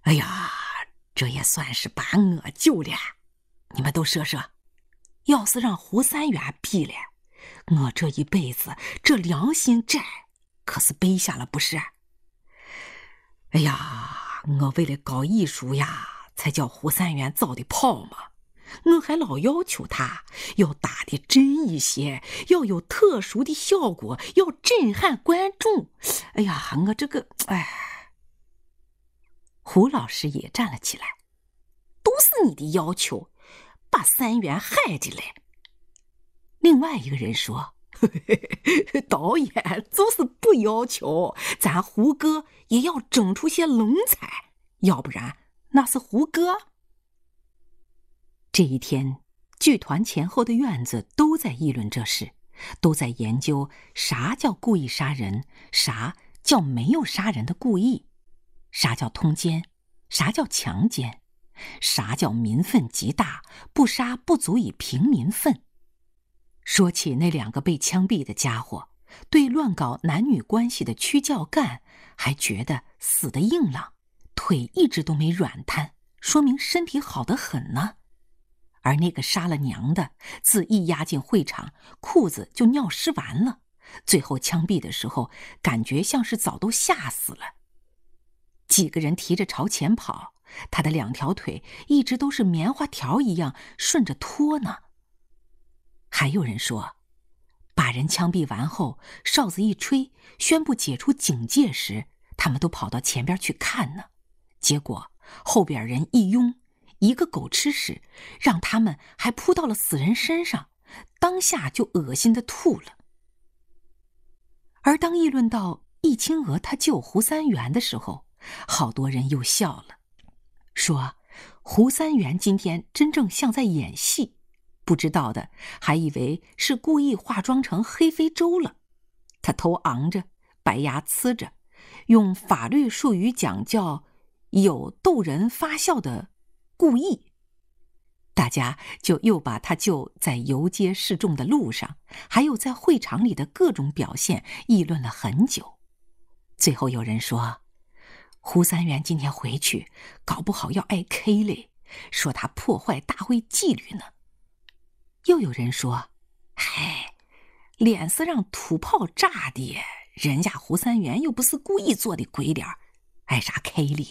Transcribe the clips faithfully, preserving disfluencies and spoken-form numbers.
哎呀，这也算是把我救了。你们都说说，要是让胡三元毙了，我这一辈子这良心债可是背下了不是？哎呀，我为了搞艺术呀，才叫胡三元造的炮嘛。我还老要求他要打得真一些，要有特殊的效果，要震撼观众。哎呀，我这个哎，胡老师也站了起来，都是你的要求，把三元害的嘞。另外一个人说，导演就是不要求，咱胡歌也要整出些龙彩，要不然那是胡歌。这一天，剧团前后的院子都在议论这事，都在研究啥叫故意杀人，啥叫没有杀人的故意，啥叫通奸，啥叫强奸，啥叫民愤极大，不杀不足以平民愤。说起那两个被枪毙的家伙，对乱搞男女关系的屈教干还觉得死得硬朗，腿一直都没软瘫，说明身体好得很呢。而那个杀了娘的，自一押进会场，裤子就尿湿完了，最后枪毙的时候，感觉像是早都吓死了。几个人提着朝前跑，他的两条腿一直都是棉花条一样顺着拖呢。还有人说，把人枪毙完后，哨子一吹，宣布解除警戒时，他们都跑到前边去看呢。结果后边人一拥，一个狗吃屎，让他们还扑到了死人身上，当下就恶心的吐了。而当议论到易清娥他救胡三元的时候，好多人又笑了，说胡三元今天真正像在演戏，不知道的还以为是故意化妆成黑非洲了。他头昂着，白牙呲着，用法律术语讲叫有逗人发笑的故意。大家就又把他就在游街示众的路上，还有在会场里的各种表现议论了很久。最后有人说，胡三元今天回去搞不好要挨 K 嘞，说他破坏大会纪律呢。又有人说，嗨，脸是让土炮炸的，人家胡三元又不是故意做的鬼脸，挨啥 K 哩？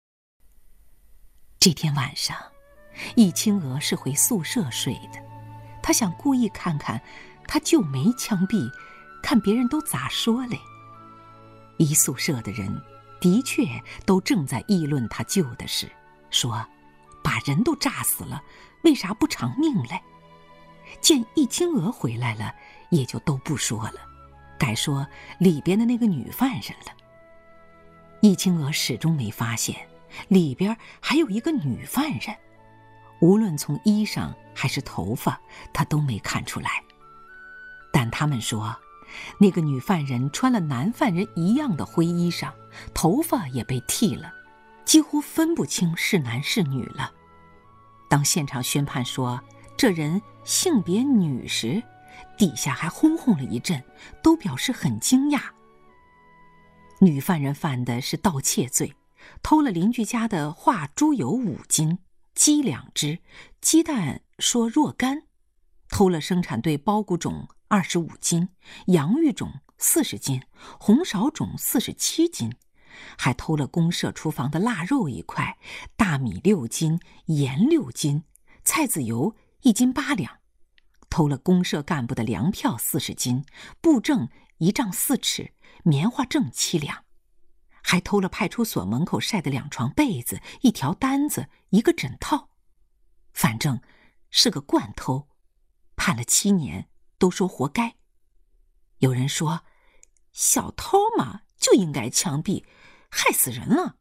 这天晚上，易清娥是回宿舍睡的，她想故意看看她舅没枪毙，看别人都咋说嘞。一宿舍的人的确都正在议论他舅的事，说把人都炸死了，为啥不偿命嘞？见易清娥回来了，也就都不说了，改说里边的那个女犯人了。易清娥始终没发现里边还有一个女犯人，无论从衣裳还是头发，她都没看出来。但他们说，那个女犯人穿了男犯人一样的灰衣裳，头发也被剃了，几乎分不清是男是女了。当现场宣判说这人性别女时，底下还轰轰了一阵，都表示很惊讶。女犯人犯的是盗窃罪，偷了邻居家的化猪油五斤，鸡两只，鸡蛋说若干，偷了生产队包谷种二十五斤，洋芋种四十斤，红苕种四十七斤，还偷了公社厨房的腊肉一块，大米六斤，盐六斤，菜籽油一斤八两，偷了公社干部的粮票四十斤，布政一丈四尺，棉花证七两，还偷了派出所门口晒的两床被子，一条单子，一个枕套，反正是个惯偷，判了七年，都说活该。有人说，小偷嘛就应该枪毙，害死人了。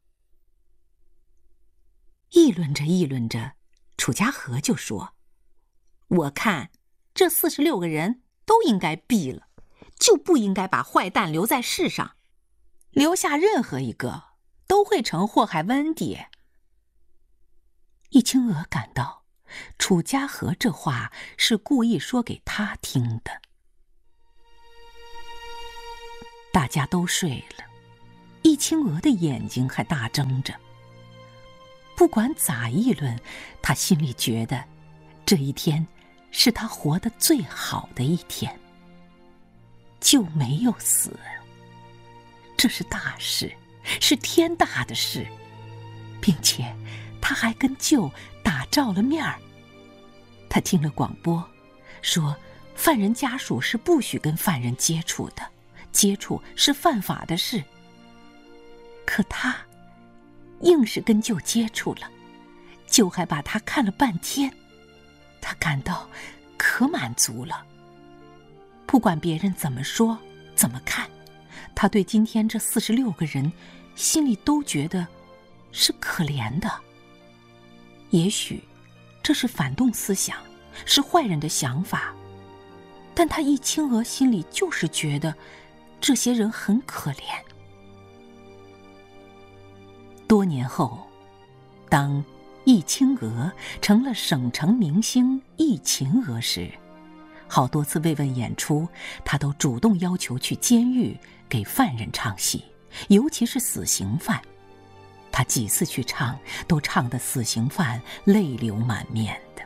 议论着议论着，楚家河就说，我看这四十六个人都应该毙了，就不应该把坏蛋留在世上，留下任何一个都会成祸害温的。易清娥感到楚家河这话是故意说给他听的。大家都睡了，易清娥的眼睛还大睁着， 不管咋议论，他心里觉得这一天是他活得最好的一天。舅没有死，这是大事，是天大的事，并且他还跟舅打照了面儿。他听了广播，说犯人家属是不许跟犯人接触的，接触是犯法的事。可他硬是跟舅接触了，舅还把他看了半天，他感到可满足了。不管别人怎么说怎么看，他对今天这四十六个人心里都觉得是可怜的。也许这是反动思想，是坏人的想法，但他易清娥心里就是觉得这些人很可怜。多年后，当易清娥成了省城明星易秦娥时，好多次慰问演出，他都主动要求去监狱给犯人唱戏，尤其是死刑犯。他几次去唱，都唱得死刑犯泪流满面的。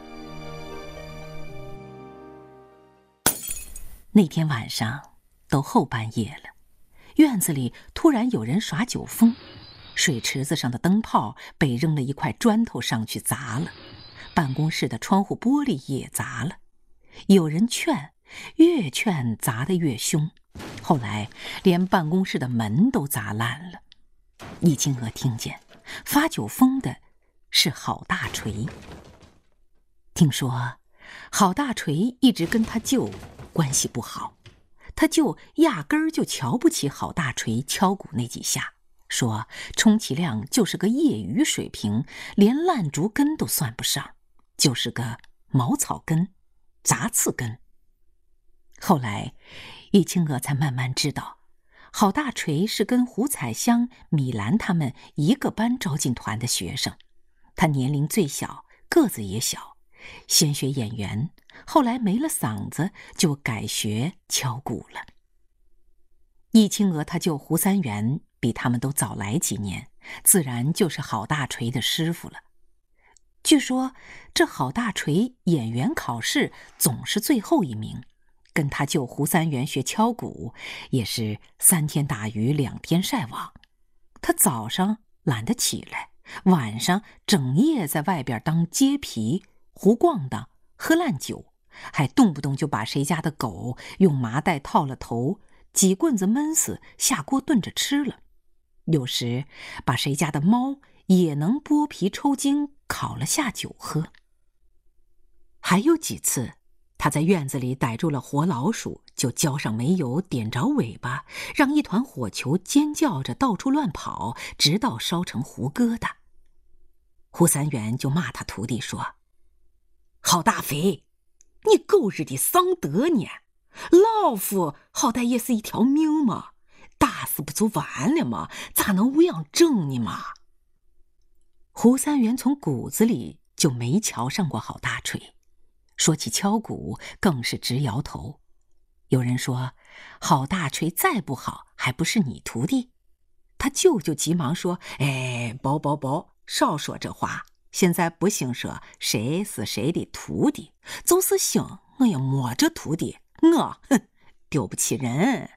那天晚上都后半夜了，院子里突然有人耍酒疯，水池子上的灯泡被扔了一块砖头上去砸了，办公室的窗户玻璃也砸了。有人劝，越劝砸得越凶，后来连办公室的门都砸烂了。易清娥听见发酒疯的是郝大锤。听说郝大锤一直跟他舅关系不好，他舅压根儿就瞧不起郝大锤敲鼓那几下，说充其量就是个业余水平，连烂竹根都算不上，就是个茅草根、杂刺根。后来易清娥才慢慢知道，郝大锤是跟胡彩香、米兰他们一个班招进团的学生，他年龄最小，个子也小，先学演员，后来没了嗓子就改学敲鼓了。易清娥他舅胡三元比他们都早来几年，自然就是郝大锤的师傅了。据说这郝大锤演员考试总是最后一名，跟他舅胡三元学敲鼓也是三天打鱼两天晒网。他早上懒得起来，晚上整夜在外边当街皮、胡逛荡、喝烂酒，还动不动就把谁家的狗用麻袋套了头，几棍子闷死，下锅炖着吃了。有时把谁家的猫也能剥皮抽筋，烤了下酒喝。还有几次他在院子里逮住了活老鼠，就浇上煤油，点着尾巴，让一团火球尖叫着到处乱跑，直到烧成糊疙瘩。胡三元就骂他徒弟说：“郝大肥，你狗日的丧德呢！老夫好歹也是一条命嘛，打死不就完了吗？咋能这样整呢嘛？”胡三元从骨子里就没瞧上过郝大锤，说起敲鼓更是直摇头。有人说郝大锤再不好还不是你徒弟？他舅舅急忙说：“哎，宝宝宝，少说这话，现在不兴说谁是谁的徒弟，就是兴我也没这徒弟，我哼丢不起人。”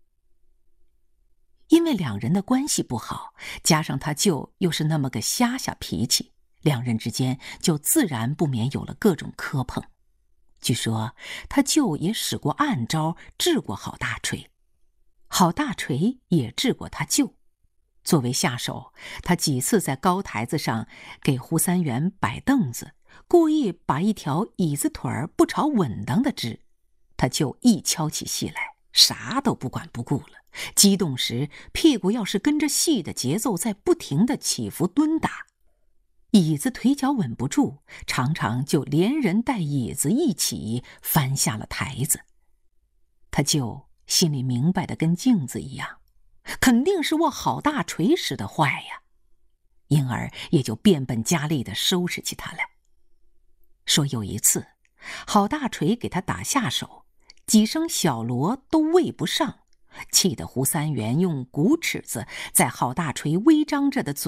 因为两人的关系不好，加上他舅又是那么个瞎瞎脾气，两人之间就自然不免有了各种磕碰。据说他舅也使过暗招，治过郝大锤，郝大锤也治过他舅。作为下手，他几次在高台子上给胡三元摆凳子，故意把一条椅子腿儿不朝稳当的支，他舅一敲起戏来，啥都不管不顾了，激动时屁股要是跟着戏的节奏在不停地起伏蹲打，椅子腿脚稳不住，常常就连人带椅子一起翻下了台子。他舅心里明白的跟镜子一样，肯定是我郝大锤使的坏呀，因而也就变本加厉地收拾起他来。说有一次郝大锤给他打下手，几声小锣都喂不上，气得胡三元用骨尺子在郝大锤微张着的嘴